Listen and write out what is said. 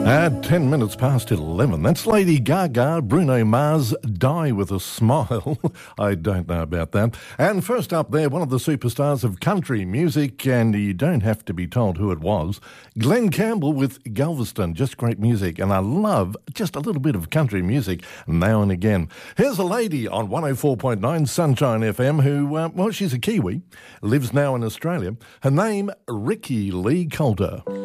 At 10 minutes past 11, that's Lady Gaga, Bruno Mars, Die With A Smile. I don't know about that. And first up there, one of the superstars of country music, and you don't have to be told who it was, Glenn Campbell with Galveston. Just great music, and I love just a little bit of country music now and again. Here's a lady on 104.9 Sunshine FM who, well, she's a Kiwi, lives now in Australia. Her name, Ricky Lee Coulter.